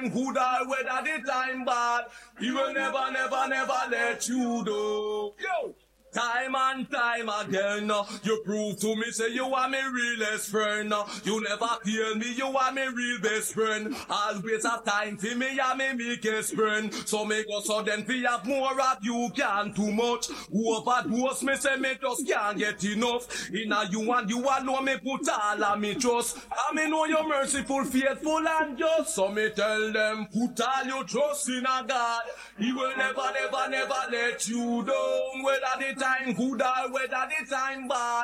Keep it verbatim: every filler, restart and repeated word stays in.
time good or whether the time bad, he will never, never, never let you do. Yo! Time and time again, uh, you prove to me, say you are my realest friend. Uh, you never kill me, you are my real best friend. Always have time for me, I'm my biggest friend. So make us so then we have more of you, can too much. Overdose me, say me just can't get enough. In a you and you alone, me put all of me trust. I me know you're merciful, faithful and just. So me tell them, put all your trust in a God. He will never, never, never let you down. Whether the time good or whether the time bad.